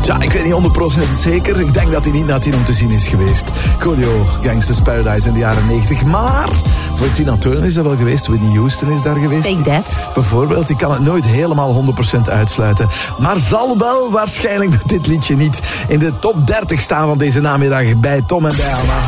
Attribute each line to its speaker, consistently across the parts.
Speaker 1: Ja, ik weet niet 100% zeker. Ik denk dat hij niet naar 10 om te zien is geweest. Coolio, Gangsta's Paradise in de jaren 90. Maar voor Tina Turner is dat wel geweest. Whitney Houston is daar geweest.
Speaker 2: Take that.
Speaker 1: Bijvoorbeeld, ik kan het nooit helemaal 100% uitsluiten. Maar zal wel waarschijnlijk met dit liedje niet in de top 30 staan van deze namiddag bij Tom en bij Anna.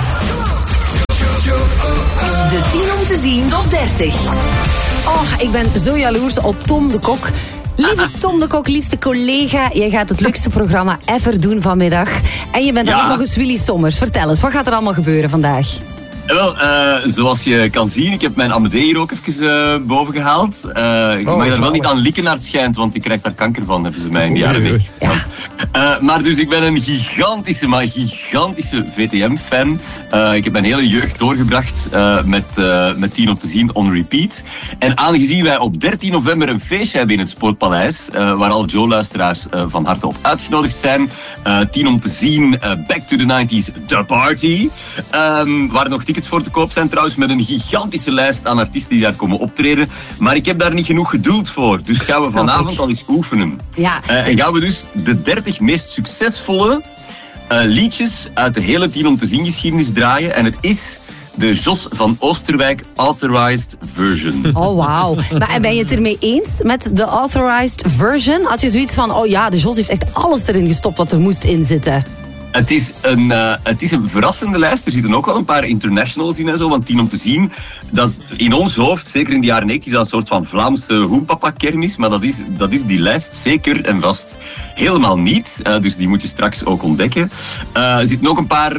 Speaker 3: De 10 om te zien top 30.
Speaker 2: Oh, ik ben zo jaloers op Tom de Kok. Lieve Tom de Kok, liefste collega, jij gaat het leukste programma ever doen vanmiddag. En je bent dan ook nog eens Willy Sommers. Vertel eens, wat gaat er allemaal gebeuren vandaag?
Speaker 4: Wel, zoals je kan zien, ik heb mijn Amadee hier ook even boven gehaald. Ik mag er wel niet aan likken naar het schijnt, want ik krijg daar kanker van, hebben ze mij in de jaren 90. Ja. Maar dus ik ben een gigantische VTM-fan. Ik heb mijn hele jeugd doorgebracht met 10 om te zien on repeat. En aangezien wij op 13 november een feestje hebben in het Sportpaleis, waar al Joe-luisteraars van harte op uitgenodigd zijn. 10 om te zien, Back to the 90s, The Party. Waar nog tickets voor te koop zijn trouwens, met een gigantische lijst aan artiesten die daar komen optreden. Maar ik heb daar niet genoeg geduld voor. Dus gaan we vanavond al eens oefenen.
Speaker 2: Ja.
Speaker 4: En gaan we dus de 30 meest succesvolle liedjes uit de hele 10 om te zien geschiedenis draaien. En het is de Jos van Oosterwijk Authorized Version.
Speaker 2: Oh, wauw. Maar ben je het ermee eens met de Authorized Version? Had je zoiets van, oh ja, de Jos heeft echt alles erin gestopt wat er moest in zitten?
Speaker 4: Het is een verrassende lijst. Er zitten ook wel een paar internationals in en zo. Want 10 om te zien, dat in ons hoofd, zeker in de jaren 90, is dat een soort van Vlaamse hoenpapa-kermis. Maar dat is die lijst zeker en vast helemaal niet. Dus die moet je straks ook ontdekken. Er zitten ook een paar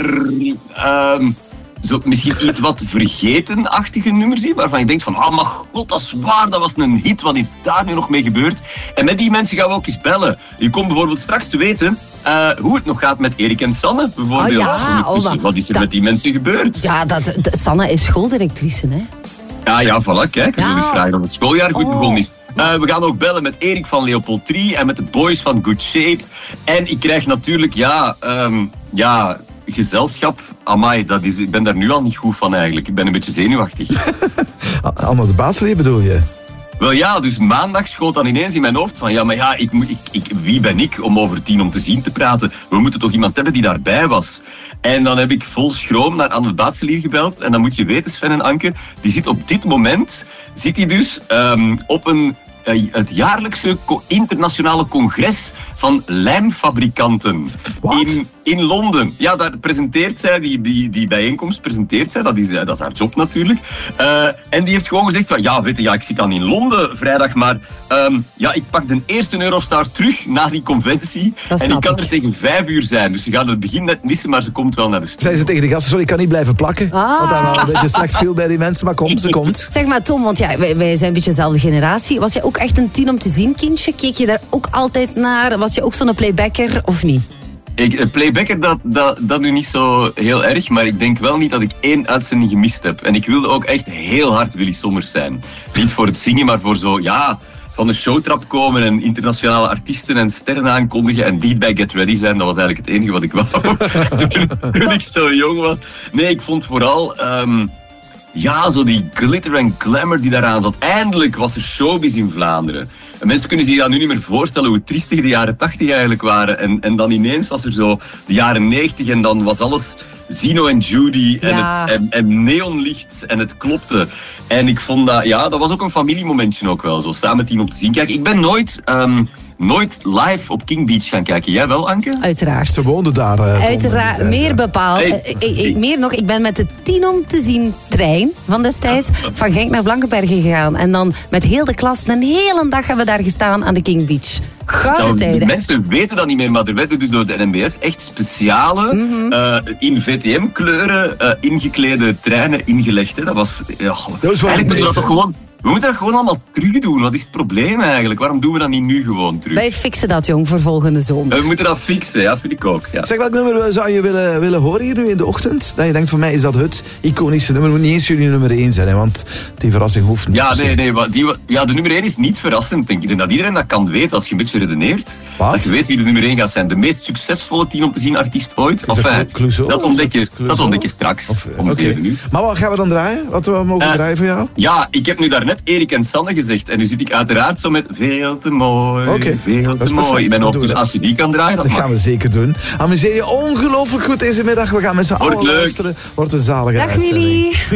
Speaker 4: misschien iets wat vergeten-achtige nummers in, waarvan je denkt van, oh mijn god, dat is waar, dat was een hit, wat is daar nu nog mee gebeurd? En met die mensen gaan we ook eens bellen. Je komt bijvoorbeeld straks te weten hoe het nog gaat met Erik en Sanne, bijvoorbeeld. Wat is er met die mensen gebeurd?
Speaker 2: Ja, Sanne is schooldirectrice, hè?
Speaker 4: Ja, voilà, kijk. We zullen eens vragen of het schooljaar goed begonnen is. We gaan ook bellen met Erik van Leopold 3 en met de boys van Good Shape. En ik krijg natuurlijk, gezelschap. Amai, ik ben daar nu al niet goed van eigenlijk. Ik ben een beetje zenuwachtig.
Speaker 1: Anna de Baatselee bedoel je?
Speaker 4: Wel ja, dus maandag schoot dan ineens in mijn hoofd van wie ben ik om over 10 om te zien te praten? We moeten toch iemand hebben die daarbij was? En dan heb ik vol schroom naar Anne de Baatselee gebeld. En dan moet je weten, Sven en Anke, die zit op dit moment dus op het jaarlijkse internationale congres van lijmfabrikanten in Londen. Ja, daar presenteert zij, die bijeenkomst presenteert zij, dat is haar job natuurlijk. En die heeft gewoon gezegd van, ik zit dan in Londen vrijdag, maar ik pak de eerste Eurostar terug na die conventie. En ik kan er tegen 5 uur zijn. Dus ze gaat het begin net missen, maar ze komt wel naar de studio.
Speaker 1: Zei ze tegen de gasten, sorry, ik kan niet blijven plakken. Want dat wel een beetje slecht viel bij die mensen, maar ze komt.
Speaker 2: Zeg maar Tom, want wij zijn een beetje dezelfde generatie. Was jij ook echt een 10 om te zien kindje? Keek je daar ook altijd naar? Was je ook zo'n playbacker of niet?
Speaker 4: Playbacker, dat nu niet zo heel erg, maar ik denk wel niet dat ik 1 uitzending gemist heb. En ik wilde ook echt heel hard Willy Sommers zijn. Niet voor het zingen, maar voor van de showtrap komen en internationale artiesten en sterren aankondigen en die bij Get Ready zijn. Dat was eigenlijk het enige wat ik wou toen ik zo jong was. Nee, ik vond vooral zo die glitter en glamour die daaraan zat. Eindelijk was er showbiz in Vlaanderen. En mensen kunnen zich dat nu niet meer voorstellen hoe triestig de jaren 80 eigenlijk waren. En dan ineens was er zo de jaren 90 en dan was alles Zino en Judy en neonlicht en het klopte. En ik vond dat was ook een familiemomentje ook wel, zo samen 10 om te zien. Kijk, ik ben nooit live op King Beach gaan kijken. Jij wel, Anke?
Speaker 2: Uiteraard.
Speaker 1: Ze woonde daar.
Speaker 2: Uiteraard, meer bepaald. Meer nog, ik ben met de 10 om te zien trein van destijds van Genk naar Blankenberge gegaan. En dan met heel de klas een hele dag hebben we daar gestaan aan de King Beach. Gouden tijden.
Speaker 4: Mensen weten dat niet meer, maar er werden dus door de NMBS echt speciale, in VTM-kleuren ingeklede treinen ingelegd. Hè. Dat was... We moeten dat gewoon allemaal terug doen. Wat is het probleem eigenlijk? Waarom doen we dat niet nu gewoon terug?
Speaker 2: Wij fixen dat, jong, voor volgende zomer.
Speaker 4: We moeten dat fixen, ja, vind ik ook. Ja.
Speaker 1: Zeg, welk nummer zou je willen horen hier nu in de ochtend? Dat je denkt, voor mij is dat het iconische nummer. Het moet niet eens jullie nummer 1 zijn, hè, want die verrassing hoeft niet.
Speaker 4: Ja, de nummer 1 is niet verrassend, denk ik. Ik denk dat iedereen dat kan weten als je een beetje redeneert.
Speaker 1: Wat?
Speaker 4: Dat je weet wie de nummer 1 gaat zijn. De meest succesvolle 10 om te zien artiest ooit. Dat ontdek je straks om 7 uur.
Speaker 1: Maar wat gaan we dan draaien? Wat we mogen draaien voor jou?
Speaker 4: Ja, ik heb nu daarnet net Erik en Sanne gezegd. En nu zit ik uiteraard zo met veel te mooi, veel te mooi in mijn hoofd. Dus als je die kan draaien,
Speaker 1: dat gaan we zeker doen. Amuseer je ongelooflijk goed deze middag. We gaan met z'n allen luisteren. Wordt een zalige
Speaker 2: Dag
Speaker 1: uitzending.
Speaker 2: Willy.